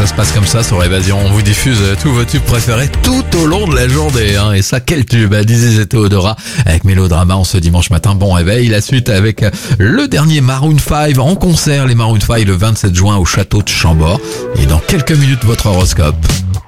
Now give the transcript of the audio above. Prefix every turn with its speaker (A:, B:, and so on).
A: se passe comme ça sur Évasion. On vous diffuse tous vos tubes préférés tout au long de la journée. Et ça, quel tube, Dizzy et Theodora avec Mélodrama en ce dimanche matin. Bon réveil. La suite avec le dernier Maroon 5 en concert. Les Maroon 5 le 27 juin au château de Chambord. Et dans quelques minutes, votre horoscope.